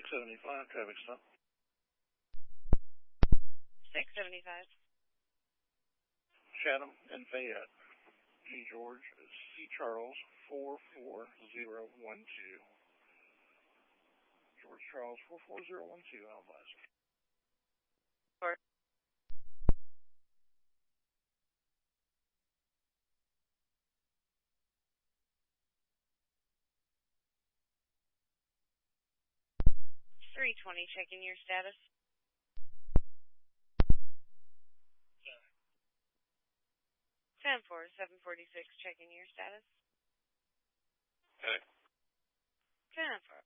675, traffic stop. 675. Chatham and Fayette. G. George, C. Charles, 44012. George Charles, 44012, I'll advise. Or 320, checking your status. 10-4, 746, checking your status. Hey. 10-4.